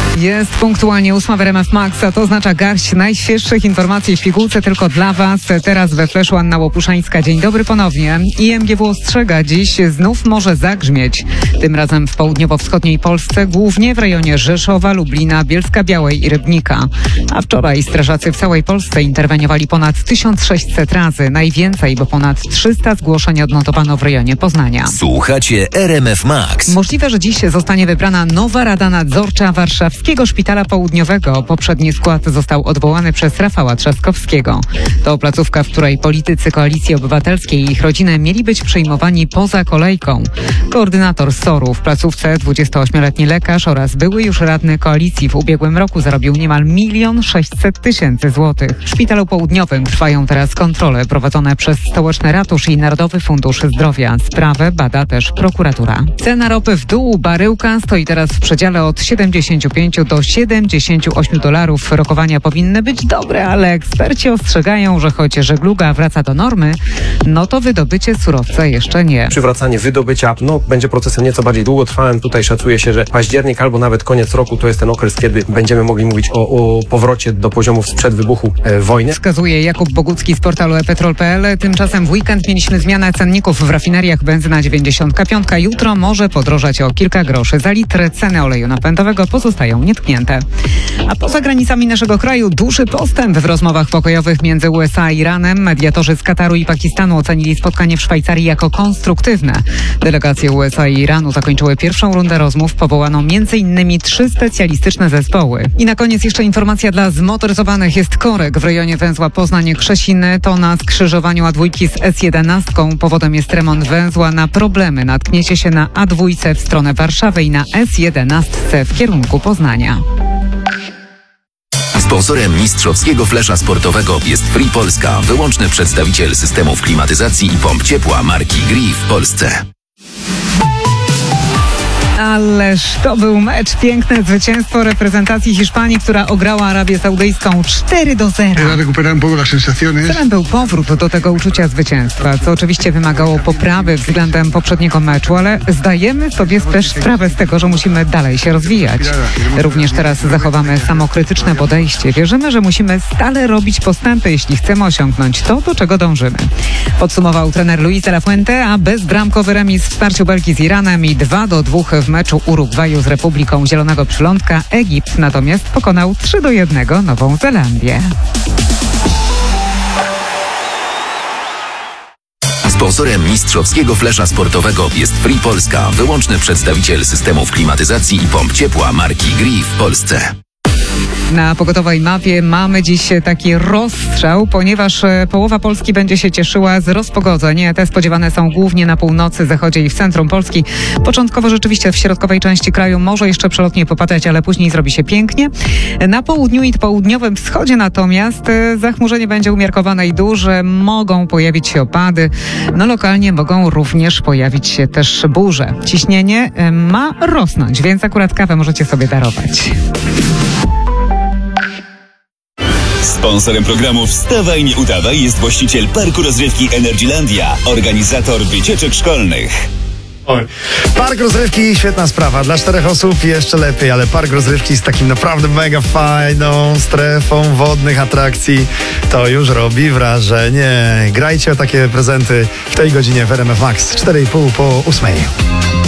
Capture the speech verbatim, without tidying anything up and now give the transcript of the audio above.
Jest punktualnie ósma w R M F Max, a to oznacza garść najświeższych informacji w pigułce tylko dla Was. Teraz we Fleszu Anna Łopuszańska. Dzień dobry ponownie. I M G W ostrzega, dziś znów może zagrzmieć. Tym razem w południowo-wschodniej Polsce, głównie w rejonie Rzeszowa, Lublina, Bielska-Białej i Rybnika. A wczoraj strażacy w całej Polsce interweniowali ponad tysiąc sześćset razy. Najwięcej, bo ponad trzysta zgłoszeń odnotowano w rejonie Poznania. Słuchacie R M F Max. Możliwe, że dziś zostanie wybrana nowa Rada Nadzorcza Warszawskiego Szpitala Południowego. Poprzedni skład został odwołany przez Rafała Trzaskowskiego. To placówka, w której politycy Koalicji Obywatelskiej i ich rodziny mieli być przyjmowani poza kolejką. Koordynator S O R-u w placówce, dwudziestoośmioletni lekarz oraz były już radny koalicji w ubiegłym roku zarobił niemal milion sześćset tysięcy złotych. W Szpitalu Południowym trwają teraz kontrole prowadzone przez Stołeczny Ratusz i Narodowy Fundusz Zdrowia. Sprawę bada też prokuratura. Cena ropy w dół. Baryłka stoi teraz w przedziale od siedemdziesięciu pięciu do siedemdziesięciu ośmiu dolarów. Rokowania powinny być dobre, ale eksperci ostrzegają, że choć żegluga wraca do normy, no to wydobycie surowca jeszcze nie. Przywracanie wydobycia no, będzie procesem nieco bardziej długotrwałym. Tutaj szacuje się, że październik albo nawet koniec roku to jest ten okres, kiedy będziemy mogli mówić o, o powrocie do poziomów sprzed wybuchu e, wojny. Wskazuje Jakub Bogucki z portalu e petrol kropka p l. Tymczasem w weekend mieliśmy zmianę cenników w rafineriach. Benzyna dziewięćdziesiąt pięć jutro może podrożać o kilka groszy za litr. Ceny oleju napędowego pozostają nietknięte. A poza granicami naszego kraju duży postęp w rozmowach pokojowych między U S A a Iranem. Mediatorzy z Kataru i Pakistanu ocenili spotkanie w Szwajcarii jako konstruktywne. Delegacje U S A i Iranu zakończyły pierwszą rundę rozmów. Powołano między innymi trzy specjalistyczne zespoły. I na koniec jeszcze informacja dla zmotoryzowanych. Jest korek w rejonie węzła Poznań-Krzesiny. To na skrzyżowaniu A dwa z S jedenaście. Powodem jest remont węzła. Na problemy natkniecie się na A dwa w stronę Warszawy i na S jedenaście w kierunku Poznania. Sponsorem mistrzowskiego flesza sportowego jest Free Polska, wyłączny przedstawiciel systemów klimatyzacji i pomp ciepła marki Gree w Polsce. Ależ to był mecz. Piękne zwycięstwo reprezentacji Hiszpanii, która ograła Arabię Saudyjską cztery do zera. Celem był powrót do tego uczucia zwycięstwa, co oczywiście wymagało poprawy względem poprzedniego meczu, ale zdajemy sobie też sprawę z tego, że musimy dalej się rozwijać. Również teraz zachowamy samokrytyczne podejście. Wierzymy, że musimy stale robić postępy, jeśli chcemy osiągnąć to, do czego dążymy. Podsumował trener Luis de la Fuente, a bezbramkowy remis w starciu Belgii z Iranem i dwa do dwóch w meczu Urugwaju z Republiką Zielonego Przylądka. Egipt natomiast pokonał trzy do jednego Nową Zelandię. Sponsorem mistrzowskiego flesza sportowego jest Free Polska, wyłączny przedstawiciel systemów klimatyzacji i pomp ciepła marki Gree w Polsce. Na pogotowej mapie mamy dziś taki rozstrzał, ponieważ połowa Polski będzie się cieszyła z rozpogodzeń. Te spodziewane są głównie na północy, zachodzie i w centrum Polski. Początkowo rzeczywiście w środkowej części kraju może jeszcze przelotnie popadać, ale później zrobi się pięknie. Na południu i południowym wschodzie natomiast zachmurzenie będzie umiarkowane i duże. Mogą pojawić się opady. No lokalnie mogą również pojawić się też burze. Ciśnienie ma rosnąć, więc akurat kawę możecie sobie darować. Sponsorem programu Wstawaj, nie udawaj jest właściciel Parku Rozrywki Energylandia, organizator wycieczek szkolnych. Oj. Park rozrywki, świetna sprawa. Dla czterech osób jeszcze lepiej, ale park rozrywki z takim naprawdę mega fajną strefą wodnych atrakcji to już robi wrażenie. Grajcie o takie prezenty w tej godzinie w R M F Max. cztery i pół po ósmej.